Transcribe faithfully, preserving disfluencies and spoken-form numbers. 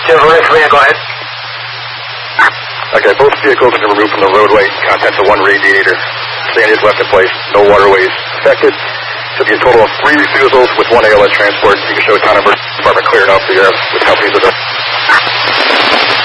Chevrolet, command, go ahead. Okay, both vehicles have been removed from the roadway. Contents of one radiator. Stand is left in place. No waterways affected. So be a total of three refusals with one A L S transport. You can show the town emergency department clearing off the uh, with companies of the